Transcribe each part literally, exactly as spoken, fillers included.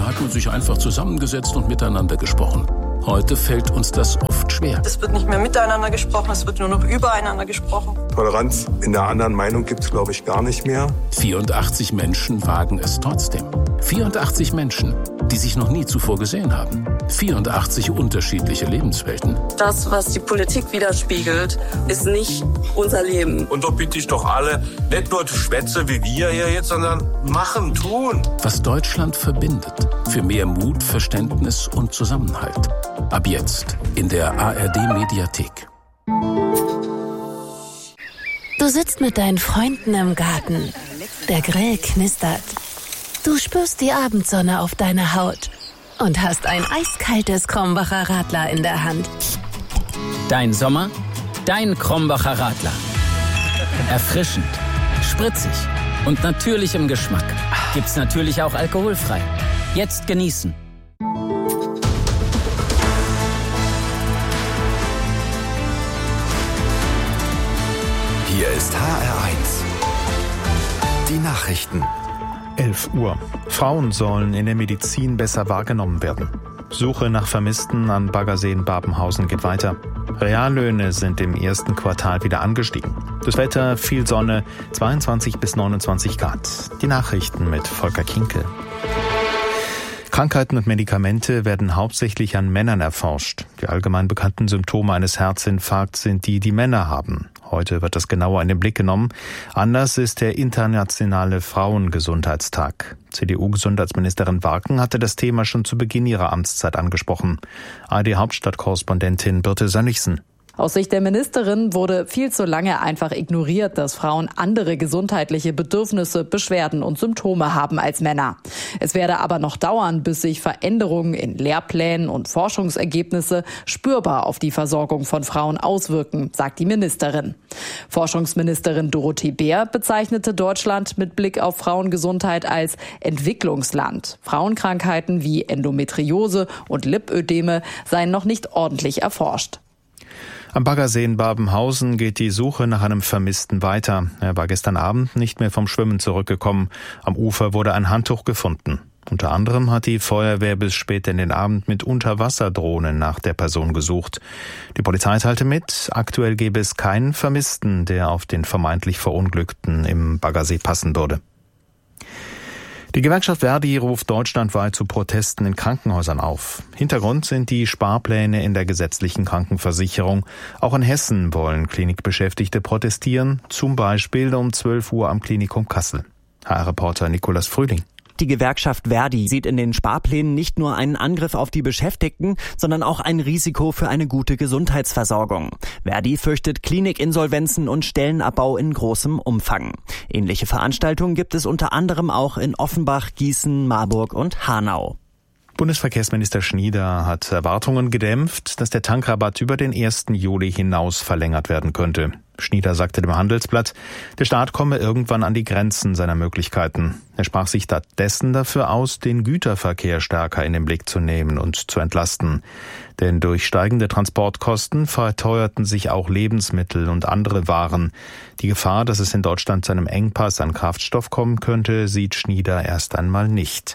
hat man sich einfach zusammengesetzt und miteinander gesprochen. Heute fällt uns das oft schwer. Es wird nicht mehr miteinander gesprochen, es wird nur noch übereinander gesprochen. Toleranz in der anderen Meinung gibt es, glaube ich, gar nicht mehr. vierundachtzig Menschen wagen es trotzdem. vierundachtzig Menschen, die sich noch nie zuvor gesehen haben. vierundachtzig unterschiedliche Lebenswelten. Das, was die Politik widerspiegelt, ist nicht unser Leben. Und da bitte ich doch alle, nicht nur Schwätze wie wir hier jetzt, sondern machen, tun. Was Deutschland verbindet. Für mehr Mut, Verständnis und Zusammenhalt. Ab jetzt in der A R D-Mediathek. Du sitzt mit deinen Freunden im Garten. Der Grill knistert. Du spürst die Abendsonne auf deiner Haut und hast ein eiskaltes Krombacher Radler in der Hand. Dein Sommer, dein Krombacher Radler. Erfrischend, spritzig und natürlich im Geschmack. Gibt's natürlich auch alkoholfrei. Jetzt genießen. Hier ist H R eins. Die Nachrichten. elf Uhr. Frauen sollen in der Medizin besser wahrgenommen werden. Suche nach Vermissten an Baggersee in Babenhausen geht weiter. Reallöhne sind im ersten Quartal wieder angestiegen. Das Wetter, viel Sonne, zweiundzwanzig bis neunundzwanzig Grad. Die Nachrichten mit Volker Kinkel. Krankheiten und Medikamente werden hauptsächlich an Männern erforscht. Die allgemein bekannten Symptome eines Herzinfarkts sind die, die Männer haben. Heute wird das genauer in den Blick genommen. Anders ist der internationale Frauengesundheitstag. C D U-Gesundheitsministerin Warken hatte das Thema schon zu Beginn ihrer Amtszeit angesprochen. A R D-Hauptstadtkorrespondentin Birte Sönnigsen. Aus Sicht der Ministerin wurde viel zu lange einfach ignoriert, dass Frauen andere gesundheitliche Bedürfnisse, Beschwerden und Symptome haben als Männer. Es werde aber noch dauern, bis sich Veränderungen in Lehrplänen und Forschungsergebnisse spürbar auf die Versorgung von Frauen auswirken, sagt die Ministerin. Forschungsministerin Dorothee Bär bezeichnete Deutschland mit Blick auf Frauengesundheit als Entwicklungsland. Frauenkrankheiten wie Endometriose und Lipödeme seien noch nicht ordentlich erforscht. Am Baggersee in Babenhausen geht die Suche nach einem Vermissten weiter. Er war gestern Abend nicht mehr vom Schwimmen zurückgekommen. Am Ufer wurde ein Handtuch gefunden. Unter anderem hat die Feuerwehr bis spät in den Abend mit Unterwasserdrohnen nach der Person gesucht. Die Polizei teilte mit, aktuell gäbe es keinen Vermissten, der auf den vermeintlich Verunglückten im Baggersee passen würde. Die Gewerkschaft Verdi ruft deutschlandweit zu Protesten in Krankenhäusern auf. Hintergrund sind die Sparpläne in der gesetzlichen Krankenversicherung. Auch in Hessen wollen Klinikbeschäftigte protestieren, zum Beispiel um zwölf Uhr am Klinikum Kassel. H R-Reporter Nikolas Frühling. Die Gewerkschaft Verdi sieht in den Sparplänen nicht nur einen Angriff auf die Beschäftigten, sondern auch ein Risiko für eine gute Gesundheitsversorgung. Verdi fürchtet Klinikinsolvenzen und Stellenabbau in großem Umfang. Ähnliche Veranstaltungen gibt es unter anderem auch in Offenbach, Gießen, Marburg und Hanau. Bundesverkehrsminister Schnieder hat Erwartungen gedämpft, dass der Tankrabatt über den ersten Juli hinaus verlängert werden könnte. Schnieder sagte dem Handelsblatt, der Staat komme irgendwann an die Grenzen seiner Möglichkeiten. Er sprach sich stattdessen dafür aus, den Güterverkehr stärker in den Blick zu nehmen und zu entlasten. Denn durch steigende Transportkosten verteuerten sich auch Lebensmittel und andere Waren. Die Gefahr, dass es in Deutschland zu einem Engpass an Kraftstoff kommen könnte, sieht Schnieder erst einmal nicht.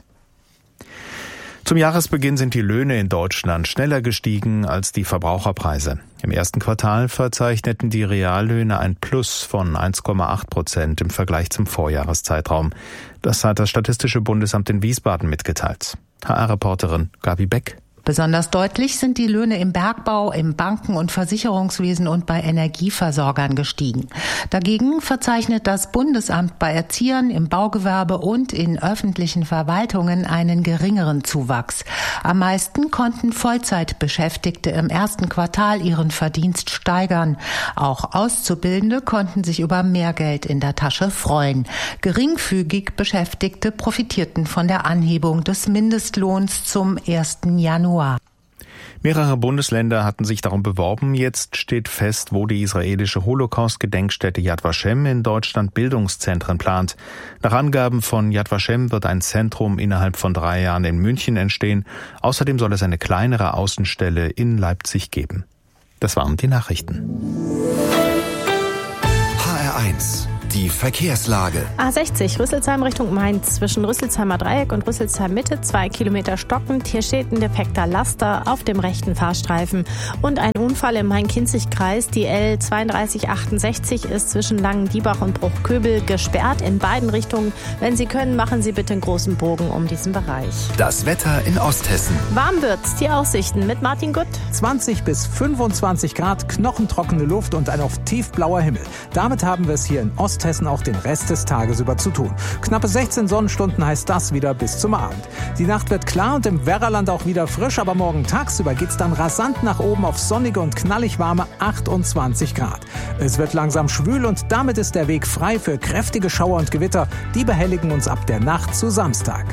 Zum Jahresbeginn sind die Löhne in Deutschland schneller gestiegen als die Verbraucherpreise. Im ersten Quartal verzeichneten die Reallöhne ein Plus von eins Komma acht Prozent im Vergleich zum Vorjahreszeitraum. Das hat das Statistische Bundesamt in Wiesbaden mitgeteilt. H R-Reporterin Gabi Beck. Besonders deutlich sind die Löhne im Bergbau, im Banken- und Versicherungswesen und bei Energieversorgern gestiegen. Dagegen verzeichnet das Bundesamt bei Erziehern, im Baugewerbe und in öffentlichen Verwaltungen einen geringeren Zuwachs. Am meisten konnten Vollzeitbeschäftigte im ersten Quartal ihren Verdienst steigern. Auch Auszubildende konnten sich über mehr Geld in der Tasche freuen. Geringfügig Beschäftigte profitierten von der Anhebung des Mindestlohns zum ersten Januar. Mehrere Bundesländer hatten sich darum beworben. Jetzt steht fest, wo die israelische Holocaust-Gedenkstätte Yad Vashem in Deutschland Bildungszentren plant. Nach Angaben von Yad Vashem wird ein Zentrum innerhalb von drei Jahren in München entstehen. Außerdem soll es eine kleinere Außenstelle in Leipzig geben. Das waren die Nachrichten. H R eins. Die Verkehrslage. A sechzig, Rüsselsheim Richtung Mainz. Zwischen Rüsselsheimer Dreieck und Rüsselsheim Mitte zwei Kilometer stockend. Hier steht ein defekter Laster auf dem rechten Fahrstreifen. Und ein Unfall im Main-Kinzig-Kreis. Die L zweiunddreißig achtundsechzig ist zwischen Langendiebach und Bruchköbel gesperrt in beiden Richtungen. Wenn Sie können, machen Sie bitte einen großen Bogen um diesen Bereich. Das Wetter in Osthessen. Warm wird's. Die Aussichten mit Martin Gutt. zwanzig bis fünfundzwanzig Grad, knochentrockene Luft und ein oft tiefblauer Himmel. Damit haben wir es hier in Osthessen auch den Rest des Tages über zu tun. Knappe sechzehn Sonnenstunden heißt das wieder bis zum Abend. Die Nacht wird klar und im Werraland auch wieder frisch, aber morgen tagsüber geht's dann rasant nach oben auf sonnige und knallig warme achtundzwanzig Grad. Es wird langsam schwül und damit ist der Weg frei für kräftige Schauer und Gewitter. Die behelligen uns ab der Nacht zu Samstag.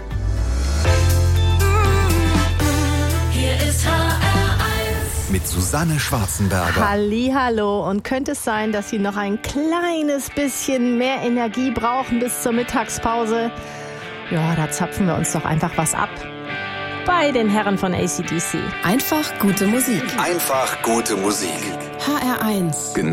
Hier ist H R eins mit Susanne Schwarzenberger. Hallihallo. Und könnte es sein, dass Sie noch ein kleines bisschen mehr Energie brauchen bis zur Mittagspause? Ja, da zapfen wir uns doch einfach was ab. Bei den Herren von A C D C. Einfach gute Musik. Einfach gute Musik. H R eins. Genau.